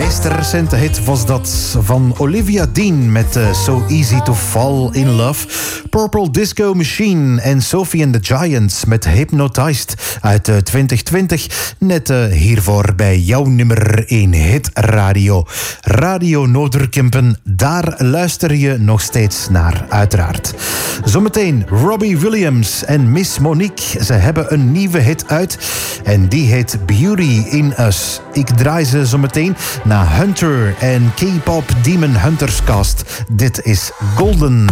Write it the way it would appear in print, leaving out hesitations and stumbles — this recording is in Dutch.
meest recente hit was dat van Olivia Dean met So Easy to Fall in Love. Purple Disco Machine en Sophie and the Giants met Hypnotized uit 2020. Net hiervoor bij jouw nummer 1 hit radio. Radio Noorderkempen, daar luister je nog steeds naar, uiteraard. Zometeen Robbie Williams en Miss Monique. Ze hebben een nieuwe hit uit en die heet Beauty in Us. Ik draai ze zometeen naar Hunter en K-pop Demon Hunters Cast. Dit is Golden.